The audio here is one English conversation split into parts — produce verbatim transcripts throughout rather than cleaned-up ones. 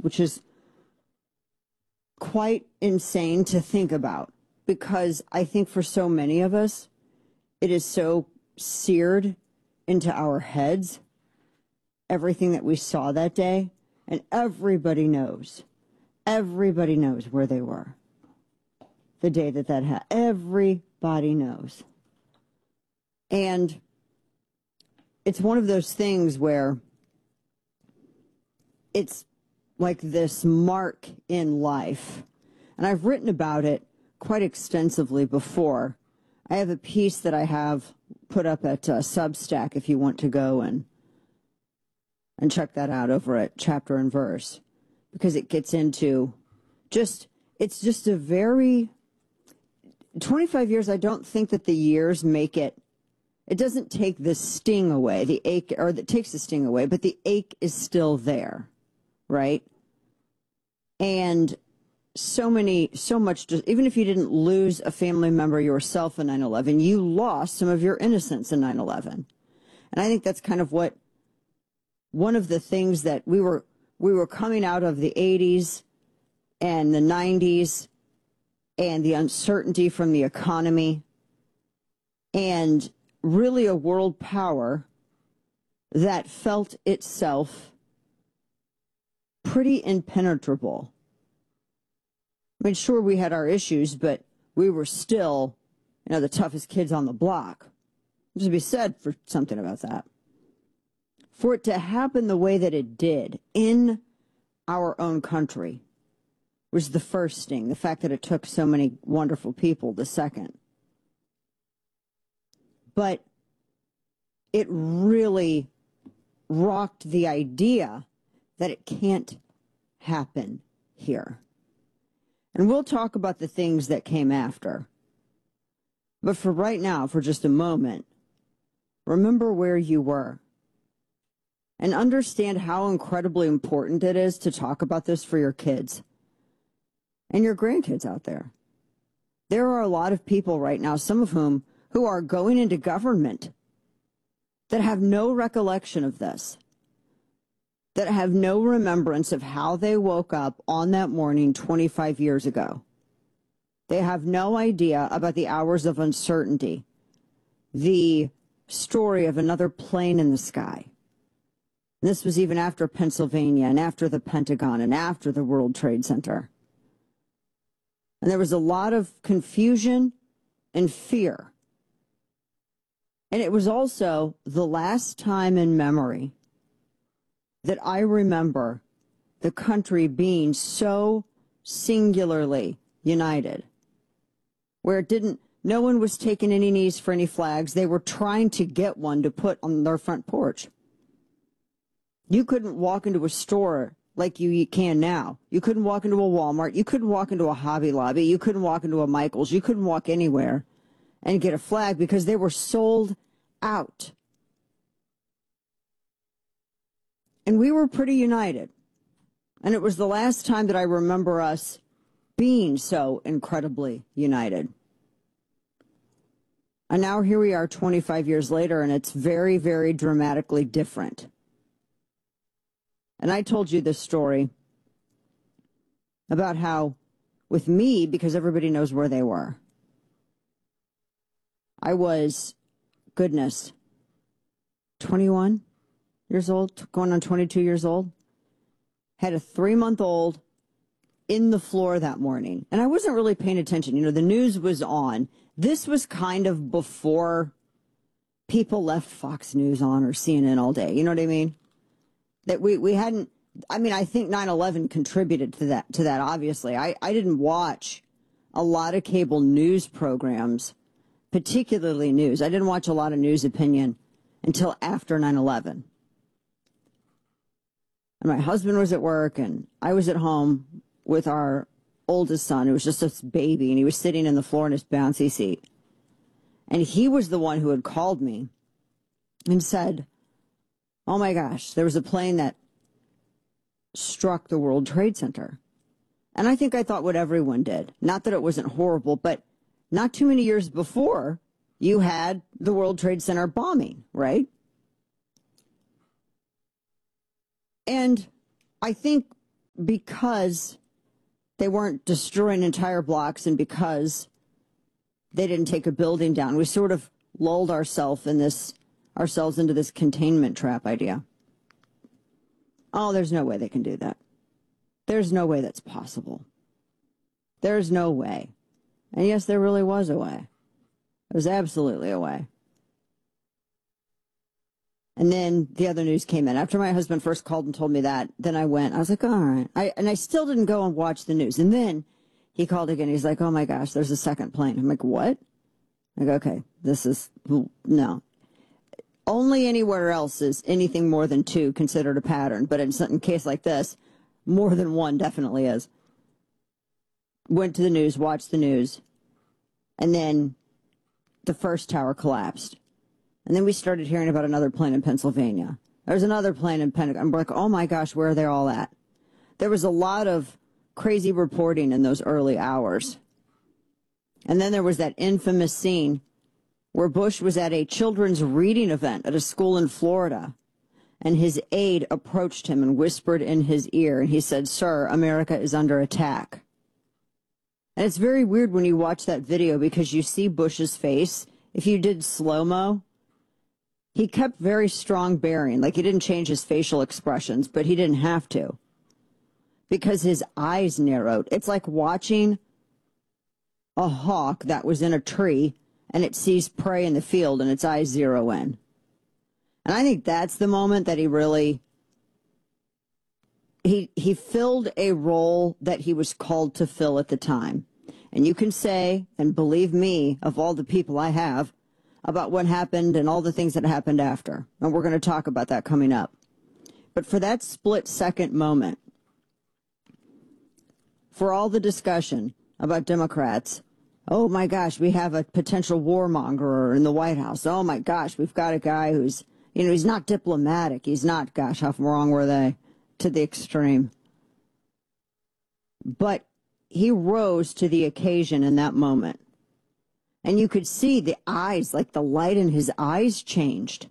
which is quite insane to think about, because I think for so many of us, it is so seared into our heads, everything that we saw that day, and everybody knows, everybody knows where they were the day that that happened. Everybody knows. And it's one of those things where it's like this mark in life. And I've written about it quite extensively before. I have a piece that I have put up at uh, Substack if you want to go and and check that out over at Chapter and Verse, because it gets into just, it's just a very, twenty-five years, I don't think that the years make it, it doesn't take the sting away, the ache, or it takes the sting away, but the ache is still there, right? And so many, so much, just, even if you didn't lose a family member yourself in nine eleven, you lost some of your innocence in nine eleven. And I think that's kind of what, one of the things that we were, we were coming out of the eighties and the nineties and the uncertainty from the economy, and really a world power that felt itself pretty impenetrable. I mean, sure, we had our issues, but we were still, you know, the toughest kids on the block. There's to be said for something about that. For it to happen the way that it did in our own country was the first sting. The fact that it took so many wonderful people, the second. But it really rocked the idea that it can't happen here. And we'll talk about the things that came after. But for right now, for just a moment, remember where you were. And understand how incredibly important it is to talk about this for your kids and your grandkids out there. There are a lot of people right now, some of whom who are going into government, that have no recollection of this, that have no remembrance of how they woke up on that morning twenty-five years ago. They have no idea about the hours of uncertainty, the story of another plane in the sky. And this was even after Pennsylvania and after the Pentagon and after the World Trade Center. And there was a lot of confusion and fear. And it was also the last time in memory that I remember the country being so singularly united, where it didn't, no one was taking any knees for any flags. They were trying to get one to put on their front porch. You couldn't walk into a store like you can now. You couldn't walk into a Walmart. You couldn't walk into a Hobby Lobby. You couldn't walk into a Michael's. You couldn't walk anywhere and get a flag because they were sold out. And we were pretty united. And it was the last time that I remember us being so incredibly united. And now here we are twenty-five years later, and it's very, very dramatically different. And I told you this story about how, with me, because everybody knows where they were, I was, goodness, twenty-one years old, going on twenty-two years old, had a three-month-old in the floor that morning. And I wasn't really paying attention. You know, the news was on. This was kind of before people left Fox News on or C N N all day. You know what I mean? That we, we hadn't, I mean, I think nine eleven contributed to that, to that, obviously. I, I didn't watch a lot of cable news programs, particularly news. I didn't watch a lot of news opinion until after nine eleven. And my husband was at work, and I was at home with our oldest son, who was just a baby, and he was sitting in the floor in his bouncy seat. And he was the one who had called me and said, oh my gosh, there was a plane that struck the World Trade Center. And I think I thought what everyone did. Not that it wasn't horrible, but not too many years before, you had the World Trade Center bombing, right? And I think because they weren't destroying entire blocks and because they didn't take a building down, we sort of lulled ourselves in this ourselves into this containment trap idea. Oh, there's no way they can do that. There's no way that's possible. There's no way. And yes, there really was a way. There was absolutely a way. And then the other news came in. After my husband first called and told me that, then I went. I was like, all right. I, and I still didn't go and watch the news. And then he called again. He's like, oh, my gosh, there's a second plane. I'm like, what? I go, okay, this is, no. Only anywhere else is anything more than two considered a pattern. But in a case like this, more than one definitely is. Went to the news, watched the news. And then the first tower collapsed. And then we started hearing about another plane in Pennsylvania. There's another plane in Pentagon. I'm like, oh my gosh, where are they all at? There was a lot of crazy reporting in those early hours. And then there was that infamous scene where Bush was at a children's reading event at a school in Florida. And his aide approached him and whispered in his ear. And he said, sir, America is under attack. And it's very weird when you watch that video because you see Bush's face. If you did slow-mo, he kept very strong bearing. Like, he didn't change his facial expressions, but he didn't have to. Because his eyes narrowed. It's like watching a hawk that was in a tree and it sees prey in the field and its eyes zero in. And I think that's the moment that he really, he, he filled a role that he was called to fill at the time. And you can say, and believe me, of all the people I have, about what happened and all the things that happened after. And we're going to talk about that coming up. But for that split second moment, for all the discussion about Democrats, oh my gosh, we have a potential warmonger in the White House. Oh my gosh, we've got a guy who's, you know, he's not diplomatic. He's not, gosh, how wrong were they? To the extreme. But he rose to the occasion in that moment. And you could see the eyes, like the light in his eyes changed.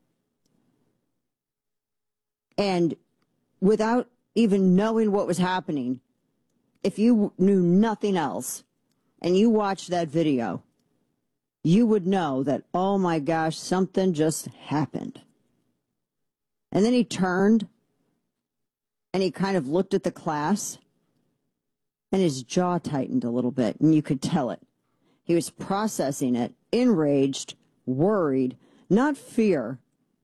And without even knowing what was happening, if you knew nothing else and you watched that video, you would know that, oh my gosh, something just happened. And then he turned and he kind of looked at the class and his jaw tightened a little bit, and you could tell it. He was processing it, enraged, worried, not fear,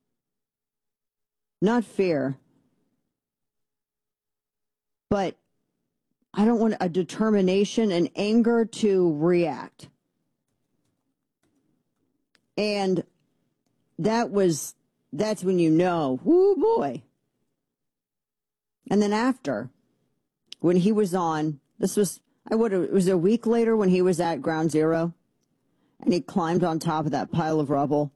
not fear, but I don't want a determination and anger to react. And that was, that's when you know, whoo boy. And then after, when he was on, this was, I would have, it was a week later when he was at Ground Zero and he climbed on top of that pile of rubble.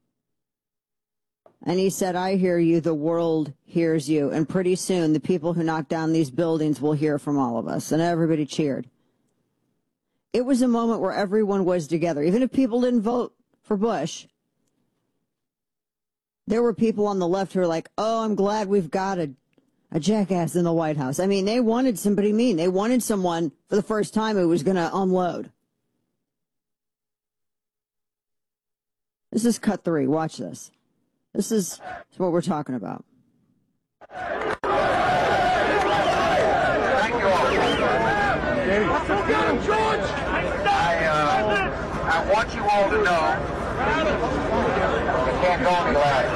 And he said, I hear you, the world hears you. And pretty soon the people who knock down these buildings will hear from all of us. And everybody cheered. It was a moment where everyone was together. Even if people didn't vote for Bush, there were people on the left who were like, oh, I'm glad we've got a A jackass in the White House. I mean, they wanted somebody mean. They wanted someone for the first time who was going to unload. This is cut three. Watch this. This is what we're talking about. Thank you all. George! I, uh, I want you all to know. You can't go any louder.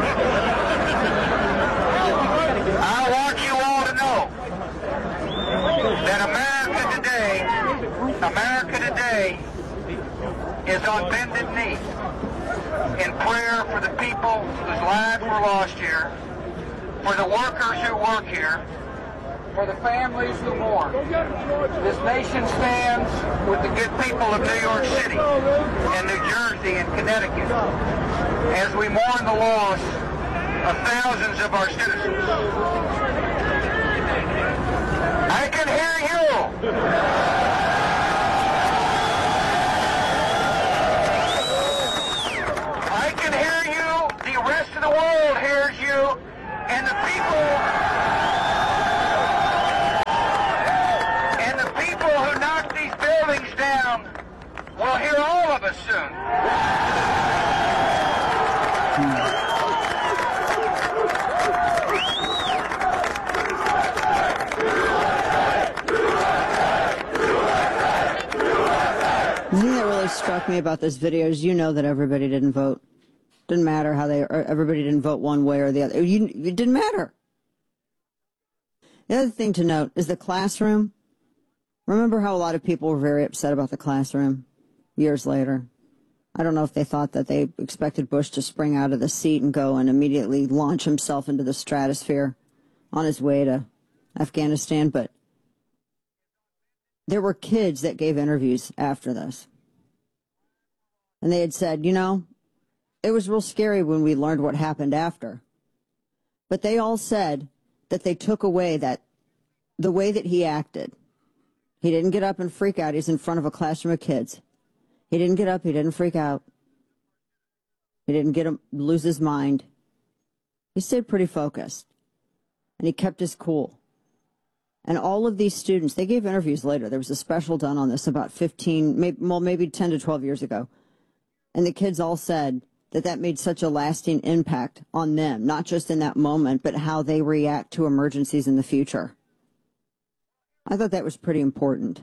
I want you all to know that America today, America today is on bended knee in prayer for the people whose lives were lost here, for the workers who work here, for the families who mourn. This nation stands with the good people of New York City and New Jersey and Connecticut as we mourn the loss of thousands of our citizens. I can hear you. I can hear you. The rest of the world hears you. And the people of us soon. The thing that really struck me about this video is you know that everybody didn't vote. Didn't matter how they, or everybody didn't vote one way or the other. You, it didn't matter. The other thing to note is the classroom. Remember how a lot of people were very upset about the classroom years later? I don't know if they thought that they expected Bush to spring out of the seat and go and immediately launch himself into the stratosphere on his way to Afghanistan, but there were kids that gave interviews after this. And they had said, you know, it was real scary when we learned what happened after. But they all said that they took away that the way that he acted. He didn't get up and freak out. He's in front of a classroom of kids. He didn't get up. He didn't freak out. He didn't get him lose his mind. He stayed pretty focused. And he kept his cool. And all of these students, they gave interviews later. There was a special done on this about fifteen, maybe, well, maybe ten to twelve years ago. And the kids all said that that made such a lasting impact on them, not just in that moment, but how they react to emergencies in the future. I thought that was pretty important.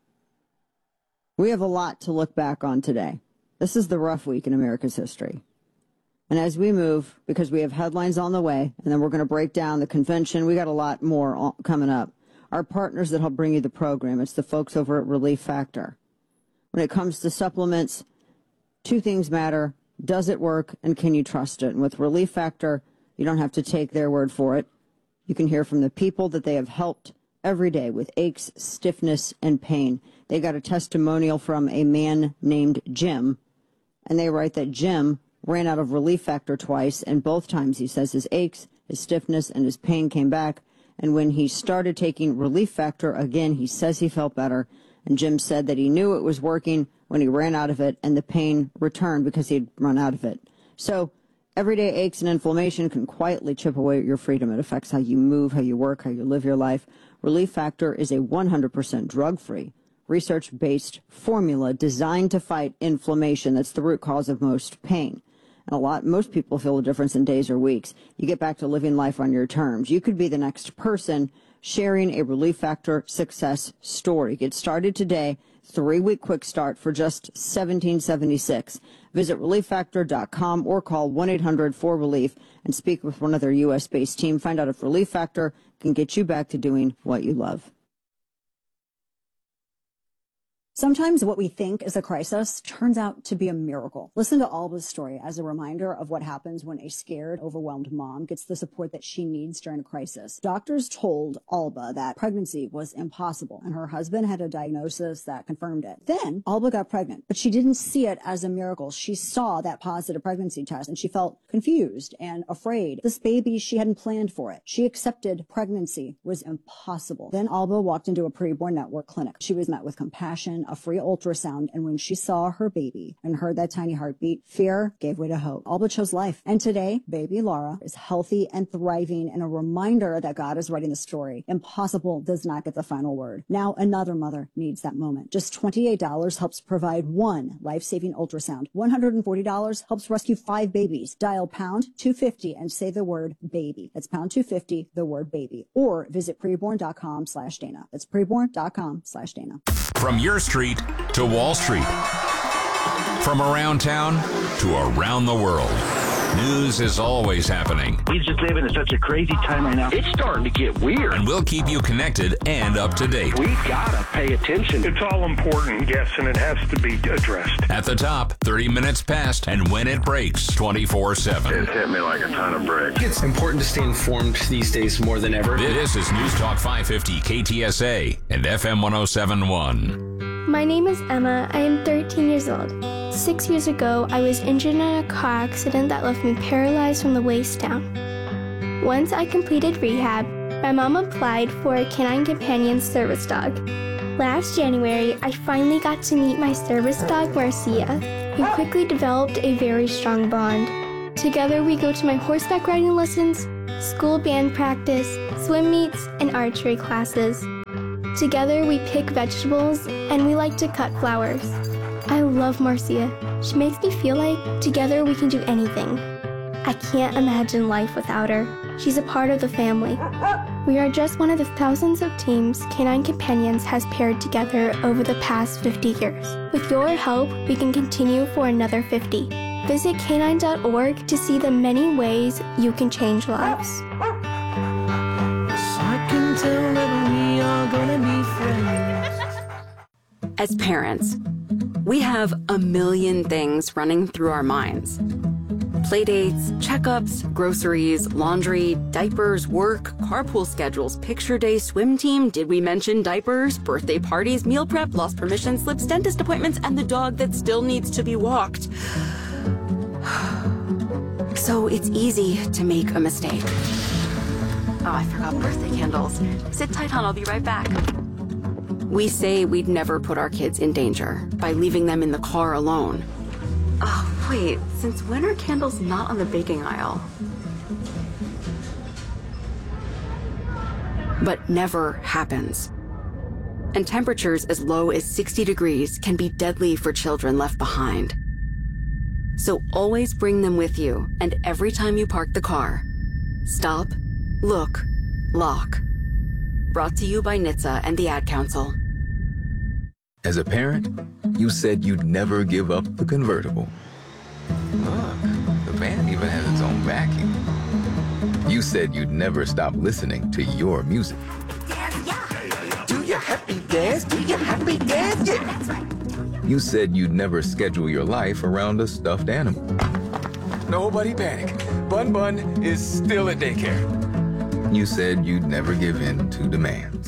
We have a lot to look back on today. This is the rough week in America's history. And as we move, because we have headlines on the way, and then we're going to break down the convention, we got a lot more coming up. Our partners that help bring you the program, it's the folks over at Relief Factor. When it comes to supplements, two things matter. Does it work, and can you trust it? And with Relief Factor, you don't have to take their word for it. You can hear from the people that they have helped every day with aches, stiffness, and pain. They got a testimonial from a man named Jim, and they write that Jim ran out of Relief Factor twice, and both times he says his aches, his stiffness, and his pain came back. And when he started taking Relief Factor again, he says he felt better. And Jim said that he knew it was working when he ran out of it, and the pain returned because he'd run out of it. So everyday aches and inflammation can quietly chip away at your freedom. It affects how you move, how you work, how you live your life. Relief Factor is a one hundred percent drug-free, research-based formula designed to fight inflammation. That's the root cause of most pain. And a lot, most people feel a difference in days or weeks. You get back to living life on your terms. You could be the next person sharing a Relief Factor success story. Get started today. Three-week quick start for just seventeen seventy-six. Visit relief factor dot com or call one eight hundred four relief and speak with one of their U S-based team. Find out if Relief Factor can get you back to doing what you love. Sometimes what we think is a crisis turns out to be a miracle. Listen to Alba's story as a reminder of what happens when a scared, overwhelmed mom gets the support that she needs during a crisis. Doctors told Alba that pregnancy was impossible, and her husband had a diagnosis that confirmed it. Then Alba got pregnant, but she didn't see it as a miracle. She saw that positive pregnancy test, and she felt confused and afraid. This baby, she hadn't planned for it. She accepted pregnancy was impossible. Then Alba walked into a preborn network clinic. She was met with compassion, a free ultrasound, and when she saw her baby and heard that tiny heartbeat, fear gave way to hope. Alba chose life. And today, baby Laura is healthy and thriving, and a reminder that God is writing the story. Impossible does not get the final word. Now another mother needs that moment. Just twenty-eight dollars helps provide one life-saving ultrasound. one hundred forty dollars helps rescue five babies. Dial pound two fifty and say the word baby. That's pound two fifty, the word baby. Or visit preborn dot com slash Dana. That's preborn dot com slash Dana. From your street to Wall Street. From around town to around the world. News is always happening. He's just living in such a crazy time right now. It's starting to get weird. And we'll keep you connected and up to date. We've got to pay attention. It's all important, yes, and it has to be addressed. At the top, thirty minutes past, and when it breaks, twenty-four seven. It hit me like a ton of bricks. It's important to stay informed these days more than ever. This is News Talk five fifty K T S A and F M one oh seven point one. My name is Emma. I am thirteen years old. Six years ago, I was injured in a car accident that left me paralyzed from the waist down. Once I completed rehab, my mom applied for a canine companion service dog. Last January, I finally got to meet my service dog, Marcia. We quickly developed a very strong bond. Together, we go to my horseback riding lessons, school band practice, swim meets, and archery classes. Together, we pick vegetables, and we like to cut flowers. I love Marcia. She makes me feel like together we can do anything. I can't imagine life without her. She's a part of the family. We are just one of the thousands of teams Canine Companions has paired together over the past fifty years. With your help, we can continue for another fifty. Visit canine dot org to see the many ways you can change lives. I can tell that we are gonna be friends. As parents, we have a million things running through our minds. Playdates, checkups, groceries, laundry, diapers, work, carpool schedules, picture day, swim team, did we mention diapers, birthday parties, meal prep, lost permission slips, dentist appointments, and the dog that still needs to be walked. So it's easy to make a mistake. Oh, I forgot birthday candles. Sit tight, hon, I'll be right back. We say we'd never put our kids in danger by leaving them in the car alone. Oh, wait, since when are candles not on the baking aisle? But never happens. And temperatures as low as sixty degrees can be deadly for children left behind. So always bring them with you, and every time you park the car, stop, look, lock. Brought to you by N H T S A and the Ad Council. As a parent, you said you'd never give up the convertible. Look, the van even has its own vacuum. You said you'd never stop listening to your music. Do your happy dance, do your happy dance, yeah. That's right. You said you'd never schedule your life around a stuffed animal. Nobody panic. Bun Bun is still at daycare. You said you'd never give in to demands.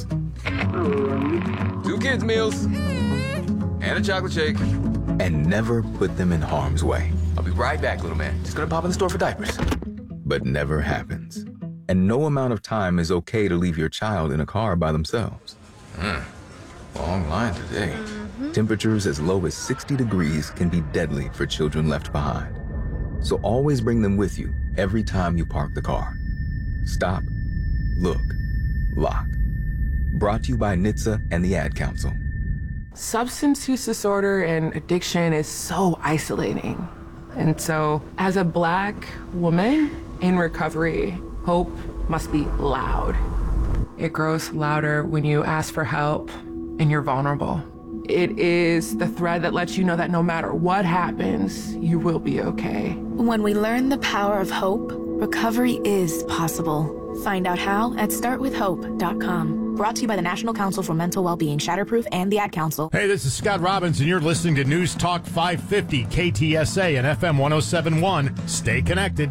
Two kids' meals and a chocolate shake. And never put them in harm's way. I'll be right back, little man. Just gonna pop in the store for diapers. But never happens. And no amount of time is okay to leave your child in a car by themselves. Mm. Long line today. Mm-hmm. Temperatures as low as sixty degrees can be deadly for children left behind. So always bring them with you every time you park the car. Stop, look, lock. Brought to you by N H T S A and the Ad Council. Substance use disorder and addiction is so isolating. And so as a Black woman in recovery, hope must be loud. It grows louder when you ask for help and you're vulnerable. It is the thread that lets you know that no matter what happens, you will be okay. When we learn the power of hope, recovery is possible. Find out how at start with hope dot com. Brought to you by the National Council for Mental Wellbeing, Shatterproof, and the Ad Council. Hey, this is Scott Robbins, and you're listening to News Talk five fifty K T S A and F M one oh seven point one. Stay connected.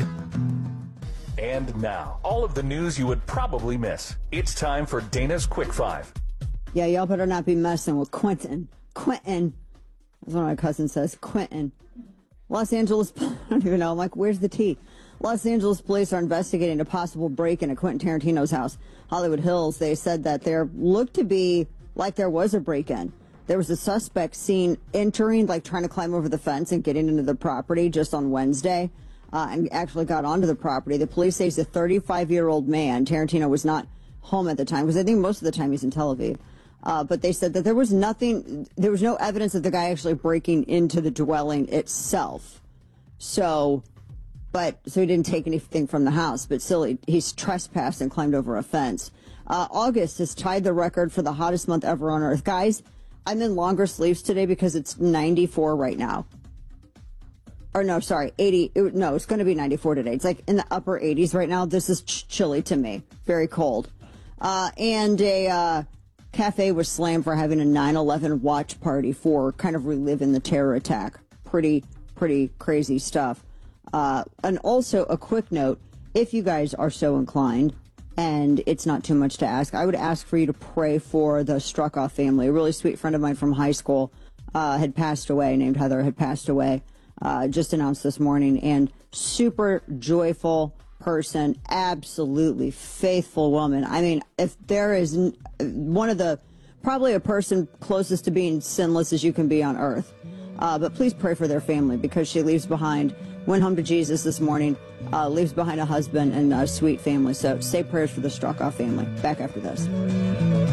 And now, all of the news you would probably miss. It's time for Dana's Quick Five. Yeah, y'all better not be messing with Quentin. Quentin. That's what my cousin says. Quentin. Los Angeles, I don't even know. I'm like, where's the T? Los Angeles police are investigating a possible break-in at Quentin Tarantino's house, Hollywood Hills. They said that there looked to be like there was a break-in. There was a suspect seen entering, like trying to climb over the fence and getting into the property just on Wednesday, uh, and actually got onto the property. The police say he's a thirty-five-year-old man. Tarantino was not home at the time, because I think most of the time he's in Tel Aviv. Uh, but they said that there was nothing, there was no evidence of the guy actually breaking into the dwelling itself. So... But so he didn't take anything from the house, but still he, he's trespassed and climbed over a fence. Uh, August has tied the record for the hottest month ever on Earth. Guys, I'm in longer sleeves today because it's ninety-four right now. Or no, sorry, eighty. It, no, it's going to be ninety-four today. It's like in the upper eighties right now. This is ch- chilly to me. Very cold. Uh, and a uh, cafe was slammed for having a nine eleven watch party for kind of reliving the terror attack. Pretty, pretty crazy stuff. Uh, and also a quick note, if you guys are so inclined, and it's not too much to ask, I would ask for you to pray for the Struckoff family. A really sweet friend of mine from high school uh, had passed away, named Heather, had passed away, uh, just announced this morning, and super joyful person, absolutely faithful woman. I mean, if there is n- one of the, probably a person closest to being sinless as you can be on earth. Uh, but please pray for their family, because she leaves behind, went home to Jesus this morning, uh, leaves behind a husband and a sweet family. So say prayers for the Struckoff family. Back after this.